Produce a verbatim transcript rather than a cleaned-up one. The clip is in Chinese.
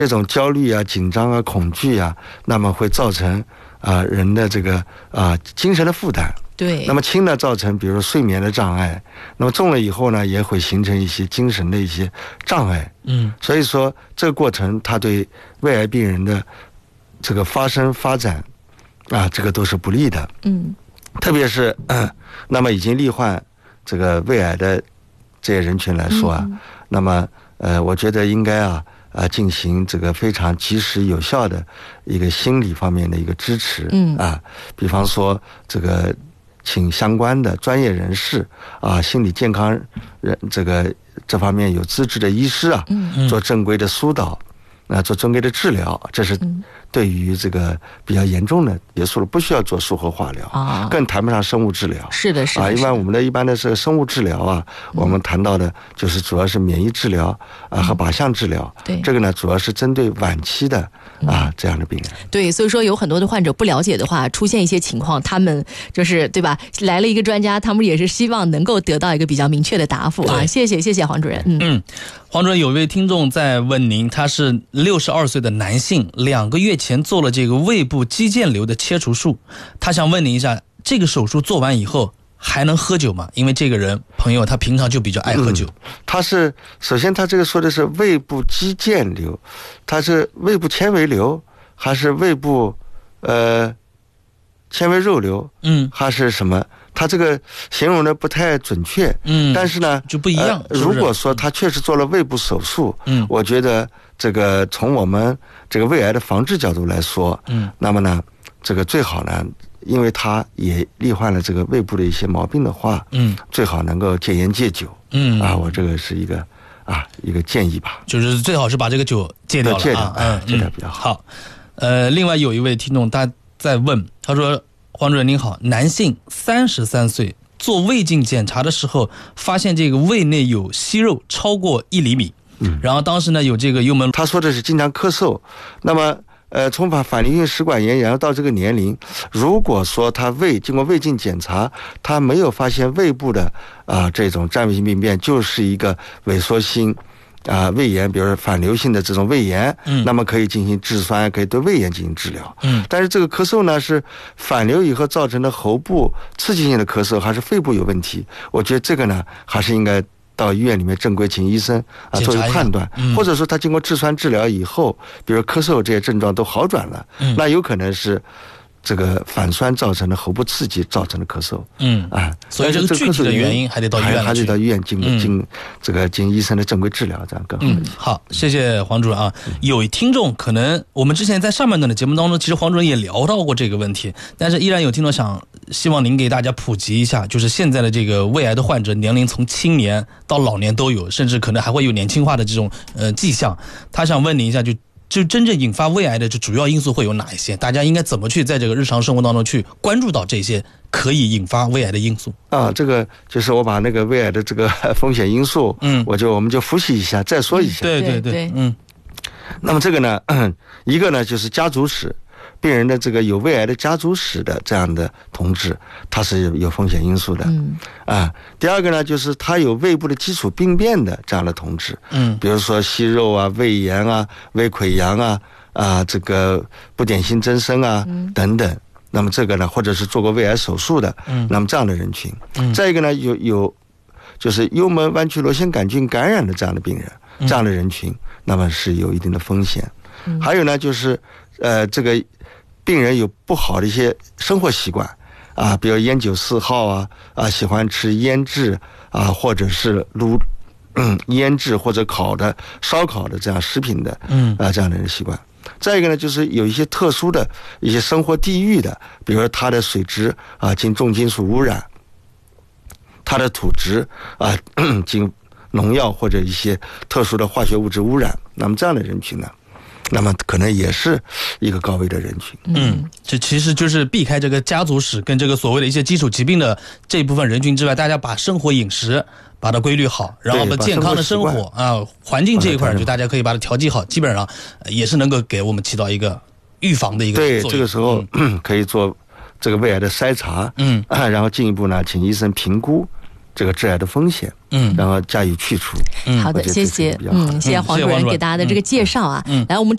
这种焦虑啊、紧张啊、恐惧啊，那么会造成啊、呃、人的这个啊、呃、精神的负担。 对。 那么轻呢，造成比如说睡眠的障碍；那么重了以后呢，也会形成一些精神的一些障碍。 嗯。 所以说这个过程，它对胃癌病人的这个发生发展啊，这个都是不利的。 嗯。特别是、呃、那么已经罹患这个胃癌的这些人群来说啊，嗯、那么呃，我觉得应该啊啊进行这个非常及时有效的一个心理方面的一个支持。嗯啊，比方说这个请相关的专业人士啊，心理健康人这个这方面有资质的医师啊，嗯、做正规的疏导，啊，做正规的治疗，这是。嗯对于这个比较严重的结束了，不需要做术后化疗啊，更谈不上生物治疗。 是的，是的。 啊，一般我们的一般的是生物治疗啊，嗯、我们谈到的就是主要是免疫治疗啊和靶向治疗。对，这个呢主要是针对晚期的啊、嗯、这样的病人。 对，所以说有很多的患者不了解的话，出现一些情况，他们就是对吧？来了一个专家，他们也是希望能够得到一个比较明确的答复啊。谢谢，谢谢黄主任。嗯嗯，黄主任，有位听众在问您，他是六十二岁的男性，两个月前做了这个胃部肌腱瘤的切除术，他想问您一下，这个手术做完以后还能喝酒吗？因为这个人朋友他平常就比较爱喝酒。 嗯、他是首先他这个说的是胃部肌腱瘤，他是胃部纤维瘤还是胃部呃纤维肉瘤？嗯，还是什么？他这个形容的不太准确。嗯，但是呢就不一样、 呃。如果说他确实做了胃部手术，嗯，我觉得这个从我们这个胃癌的防治角度来说，嗯，那么呢，这个最好呢，因为他也罹患了这个胃部的一些毛病的话，嗯，最好能够戒烟戒酒。嗯，啊，我这个是一个啊一个建议吧， 就是最好是把这个酒戒掉了， 戒掉，嗯，戒掉比较好。 好，呃，另外有一位听众他在问，他说。黄主任您好，男性三十三岁，做胃镜检查的时候发现这个胃内有息肉超过一厘米，嗯，然后当时呢有这个幽门， 他说的是经常咳嗽，那么呃从反反流性食管炎然后到这个年龄，如果说他胃经过胃镜检查，他没有发现胃部的啊、呃、这种占位性病变，就是一个萎缩性。啊、呃，胃炎，比如说反流性的这种胃炎，嗯，那么可以进行质酸，可以对胃炎进行治疗，嗯，但是这个咳嗽呢是反流以后造成的喉部刺激性的咳嗽，还是肺部有问题？我觉得这个呢还是应该到医院里面正规请医生啊做一个判断，嗯、或者说他经过质酸治疗以后，比如咳嗽这些症状都好转了，嗯，那有可能是。这个反酸造成的喉部刺激造成的咳嗽，嗯啊， 所以这个具体的原因还得到医院， 还得到医院经过经、嗯、这个经医生的正规治疗，这样更好。 嗯，好，谢谢黄主任啊。有听众可能我们之前在上半段的节目当中，其实黄主任也聊到过这个问题，但是依然有听众想希望您给大家普及一下，就是现在的这个胃癌的患者年龄从青年到老年都有，甚至可能还会有年轻化的这种呃迹象。他想问您一下，就。就真正引发胃癌的这主要因素会有哪一些？大家应该怎么去在这个日常生活当中去关注到这些可以引发胃癌的因素？ 啊，这个就是我把那个胃癌的这个风险因素，嗯，我就我们就复习一下，再说一下。 对对对，嗯。 那么这个呢，一个呢就是家族史。病人的这个有胃癌的家族史的这样的同志，他是有风险因素的。嗯啊，第二个呢，就是他有胃部的基础病变的这样的同志，嗯，比如说息肉啊、胃炎啊、胃溃疡啊啊，这个不典型增生啊、嗯、等等。那么这个呢，或者是做过胃癌手术的，嗯，那么这样的人群。嗯，再一个呢，有有就是幽门弯曲螺旋杆菌感染的这样的病人，嗯、这样的人群，那么是有一定的风险。嗯，还有呢，就是呃这个。病人有不好的一些生活习惯啊，比如烟酒嗜好啊，啊喜欢吃腌制啊，或者是卤嗯腌制或者烤的、烧烤的这样食品的，嗯啊这样的人习惯。再一个呢，就是有一些特殊的一些生活地域的，比如说它的水质啊经重金属污染，它的土质啊经农药或者一些特殊的化学物质污染，那么这样的人群呢？那么可能也是一个高危的人群。 嗯，这其实就是避开这个家族史跟这个所谓的一些基础疾病的这一部分人群之外，大家把生活饮食把它规律好，然后把健康的生活啊环境这一块就大家可以把它调剂好，基本上也是能够给我们起到一个预防的一个作用。 对，这个时候、嗯、可以做这个胃癌的筛查，嗯、啊，然后进一步呢请医生评估这个致癌的风险，嗯，然后加以去除。 嗯，好的，谢谢，嗯，谢谢黄主任给大家的这个介绍啊。嗯，来我们。